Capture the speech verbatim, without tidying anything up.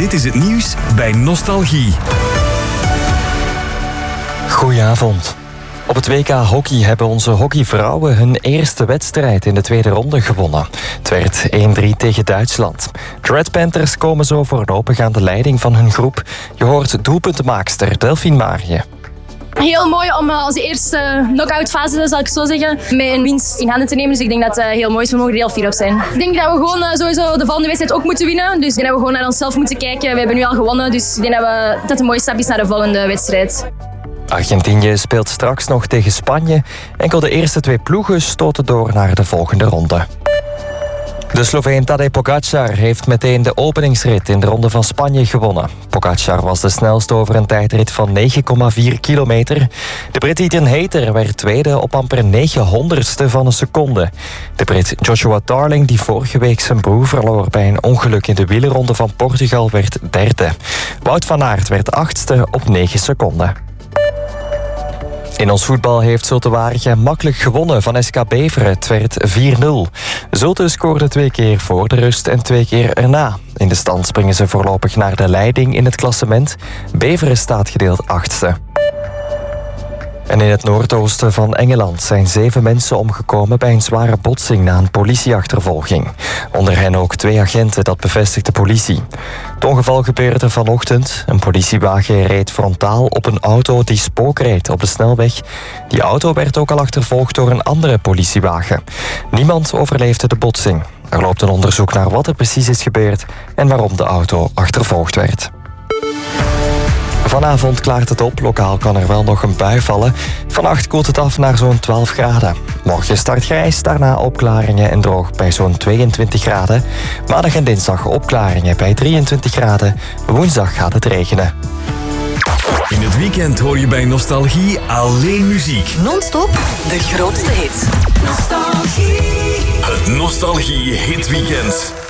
Dit is het nieuws bij Nostalgie. Goedenavond. Op het W K Hockey hebben onze hockeyvrouwen hun eerste wedstrijd in de tweede ronde gewonnen. Het werd één drie tegen Duitsland. De Red Panthers komen zo voorlopig aan de leiding van hun groep. Je hoort doelpuntenmaakster Delphine Marië. Heel mooi om uh, onze eerste knock-out fase, zal ik zo zeggen, met een winst in handen te nemen. Dus ik denk dat het uh, heel mooi is. We mogen er heel fier op zijn. Ik denk dat we gewoon uh, sowieso de volgende wedstrijd ook moeten winnen. Dus ik denk dat we gewoon naar onszelf moeten kijken. We hebben nu al gewonnen, dus ik denk dat, we, dat het een mooie stap is naar de volgende wedstrijd. Argentinië speelt straks nog tegen Spanje. Enkel de eerste twee ploegen stoten door naar de volgende ronde. De Sloveen Tadej Pogačar heeft meteen de openingsrit in de Ronde van Spanje gewonnen. Pogačar was de snelste over een tijdrit van negen komma vier kilometer. De Brit Ethan Hayter werd tweede op amper negenhonderdste van een seconde. De Brit Joshua Tarling, die vorige week zijn broer verloor bij een ongeluk in de wielerronde van Portugal, werd derde. Wout van Aert werd achtste op negen seconden. In ons voetbal heeft Zulte Waregem makkelijk gewonnen van S K Beveren. Het werd vier nul. Zulte scoorde twee keer voor de rust en twee keer erna. In de stand springen ze voorlopig naar de leiding in het klassement. Beveren staat gedeeld achtste. En in het noordoosten van Engeland zijn zeven mensen omgekomen bij een zware botsing na een politieachtervolging. Onder hen ook twee agenten, dat bevestigt de politie. Het ongeval gebeurde vanochtend. Een politiewagen reed frontaal op een auto die spookreed op de snelweg. Die auto werd ook al achtervolgd door een andere politiewagen. Niemand overleefde de botsing. Er loopt een onderzoek naar wat er precies is gebeurd en waarom de auto achtervolgd werd. Vanavond klaart het op. Lokaal kan er wel nog een bui vallen. Vannacht koelt het af naar zo'n twaalf graden. Morgen start grijs, daarna opklaringen en droog bij zo'n tweeëntwintig graden. Maandag en dinsdag opklaringen bij drieëntwintig graden. Woensdag gaat het regenen. In het weekend hoor je bij Nostalgie alleen muziek. Non-stop de grootste hits. Nostalgie. Het Nostalgie Hitweekend.